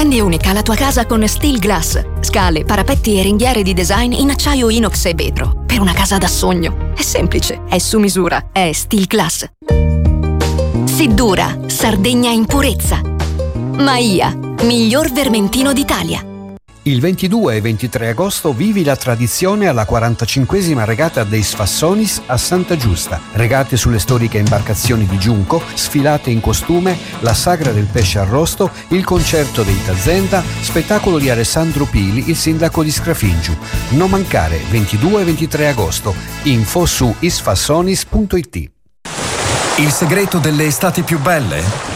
Rendi unica la tua casa con Steel Glass. Scale, parapetti e ringhiere di design in acciaio inox e vetro. Per una casa da sogno. È semplice, è su misura, è Steel Glass. Siddura, Sardegna in purezza. Maia, miglior vermentino d'Italia. Il 22 e 23 agosto vivi la tradizione alla 45esima regata dei Sfassonis a Santa Giusta. Regate sulle storiche imbarcazioni di Giunco, sfilate in costume, la sagra del pesce arrosto, il concerto dei Tazenda, spettacolo di Alessandro Pili, il sindaco di Scrafingiu. Non mancare, 22 e 23 agosto. Info su isfassonis.it. Il segreto delle estati più belle?